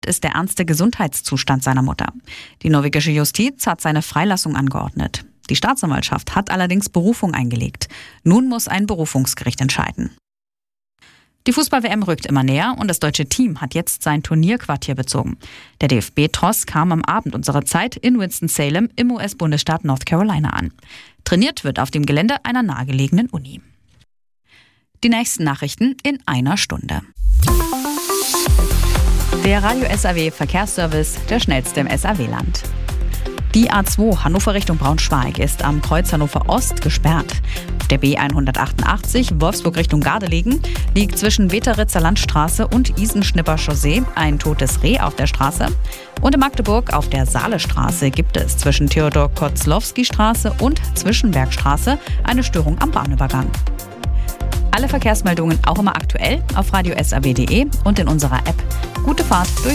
ist der ernste Gesundheitszustand seiner Mutter. Die norwegische Justiz hat seine Freilassung angeordnet. Die Staatsanwaltschaft hat allerdings Berufung eingelegt. Nun muss ein Berufungsgericht entscheiden. Die Fußball-WM rückt immer näher und das deutsche Team hat jetzt sein Turnierquartier bezogen. Der DFB-Tross kam am Abend unserer Zeit in Winston-Salem im US-Bundesstaat North Carolina an. Trainiert wird auf dem Gelände einer nahegelegenen Uni. Die nächsten Nachrichten in einer Stunde. Der Radio SAW Verkehrsservice, der schnellste im SAW-Land. Die A2 Hannover Richtung Braunschweig ist am Kreuz Hannover Ost gesperrt. Auf der B188 Wolfsburg Richtung Gardelegen liegt zwischen Weteritzer Landstraße und Isenschnipper Chaussee ein totes Reh auf der Straße. Und in Magdeburg auf der Saalestraße gibt es zwischen Theodor-Kozlowski-Straße und Zwischenbergstraße eine Störung am Bahnübergang. Alle Verkehrsmeldungen auch immer aktuell auf radiosaw.de und in unserer App. Gute Fahrt durch